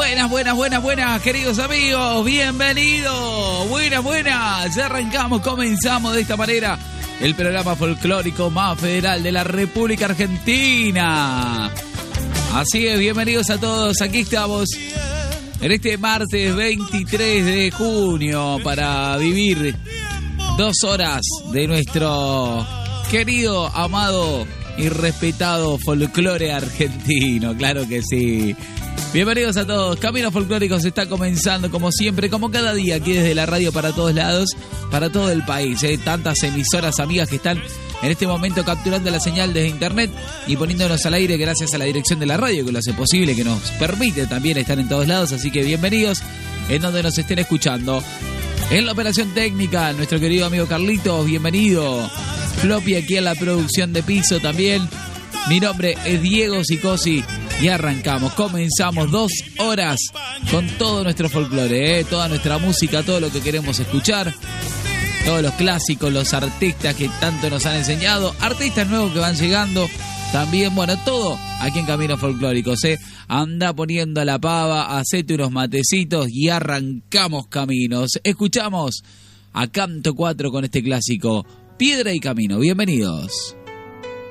Buenas, queridos amigos, bienvenidos, buenas, ya arrancamos, comenzamos de esta manera el programa folclórico más federal de la República Argentina. Así es, bienvenidos a todos, aquí estamos en este martes 23 de junio para vivir 2 horas de nuestro querido, amado y respetado folclore argentino, claro que sí. Bienvenidos a todos, Caminos Folclóricos está comenzando como siempre, como cada día aquí desde la radio para todos lados, para todo el país, tantas emisoras amigas que están en este momento capturando la señal desde internet y poniéndonos al aire gracias a la dirección de la radio que lo hace posible, que nos permite también estar en todos lados, así que bienvenidos en donde nos estén escuchando. En la operación técnica, nuestro querido amigo Carlitos, bienvenido. Floppy aquí en la producción de piso también. Mi nombre es Diego Sicosi y arrancamos, comenzamos 2 horas con todo nuestro folclore, toda nuestra música, todo lo que queremos escuchar, todos los clásicos, los artistas que tanto nos han enseñado, artistas nuevos que van llegando, también, bueno, todo aquí en Caminos Folclóricos, Anda poniendo a la pava, hacete unos matecitos y arrancamos caminos. Escuchamos a Canto 4 con este clásico, Piedra y Camino, bienvenidos.